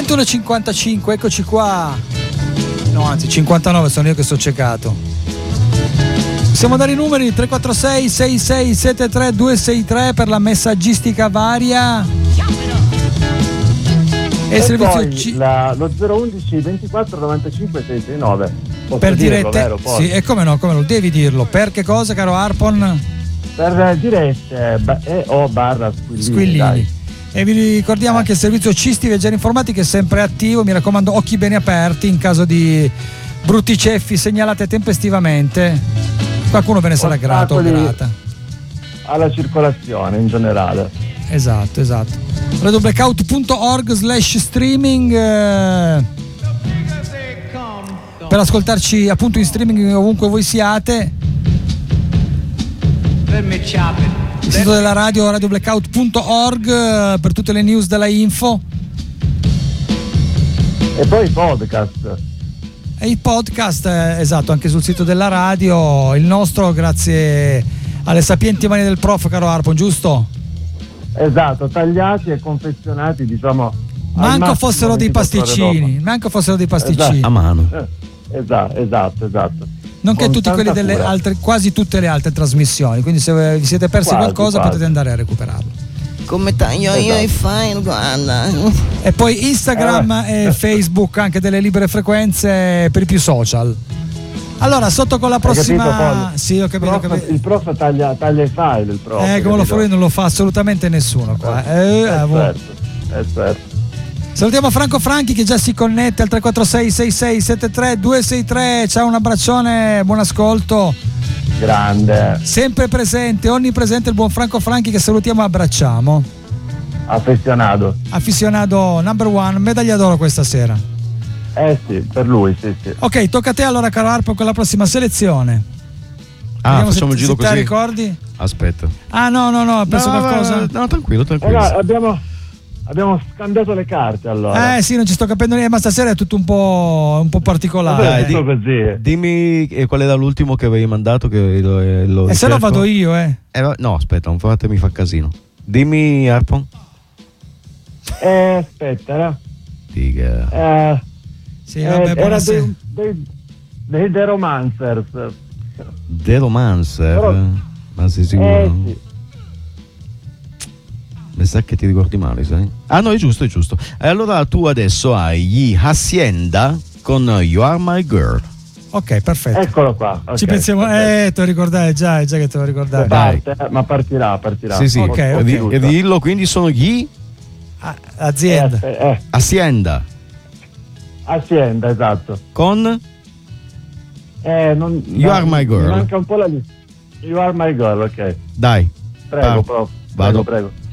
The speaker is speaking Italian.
21:55, eccoci qua. No, anzi 59, sono io che sto ciecato. Possiamo dare i numeri 346 6673 263 per la messaggistica varia e servizio lo 011 24 95 669 per dirette, sì, e come no, devi dirlo. Per che cosa, caro Harpon? Per dirette o barra squillini. E vi ricordiamo anche il servizio Cisti Viaggiare Informati, che è sempre attivo. Mi raccomando, occhi bene aperti in caso di brutti ceffi, segnalate tempestivamente. Qualcuno ve ne sarà grato o grata. Alla circolazione in generale. Esatto. radioblackout.org/streaming per ascoltarci appunto in streaming ovunque voi siate. Il sito della radio, radioblackout.org, per tutte le news della info. E poi i podcast. E il podcast, esatto, anche sul sito della radio, il nostro, grazie alle sapienti mani del prof, caro Harpon, giusto? Esatto, tagliati e confezionati, diciamo. Manco fossero dei pasticcini, esatto. A mano. Esatto. Nonché tutti quelli delle altre, quasi tutte le altre trasmissioni, quindi se vi siete persi qualcosa potete andare a recuperarlo. Come taglio io i file, guarda. E poi Instagram e Facebook, anche delle libere frequenze per i più social. Allora, sotto con la prossima. Sì, ho capito. Il prof taglia i file, il prof. Come lo fa lui, non lo fa assolutamente nessuno qua. Certo. Salutiamo Franco Franchi che già si connette al 346 6673 263. Ciao, un abbraccione, buon ascolto. Grande. Sempre presente, onnipresente il buon Franco Franchi, che salutiamo e abbracciamo. Affezionato number one, medaglia d'oro questa sera. Sì, per lui, sì. Ok, tocca a te allora, caro Harpo, con la prossima selezione. Vediamo facciamo il giro così. Te ricordi? Aspetta. No, ha preso qualcosa? No, tranquillo. Abbiamo scambiato le carte allora. Sì, non ci sto capendo niente, ma stasera è tutto un po' particolare. Così. Dimmi qual era l'ultimo che avevi mandato, che lo se no vado io, no, aspetta, non fatemi fa casino. Dimmi, Harpon. Aspetta, Dica. Sì, vabbè, era dei The Romancers. The Romancer? Però, ma sei sicuro? Sì. Mi sa che ti ricordi male, sai? Ah no, è giusto. Allora tu adesso hai gli Hacienda con You Are My Girl. Ok, perfetto. Eccolo qua. Okay, ci pensiamo, te lo ricordai, già che te lo ricordavi. Ma partirà. Sì. Ok. E dillo, quindi sono gli Azienda. Hacienda, esatto. con You Are My Girl. Manca un po' la lista. You Are My Girl, ok. Dai. Prego, prof. Vado. Prego.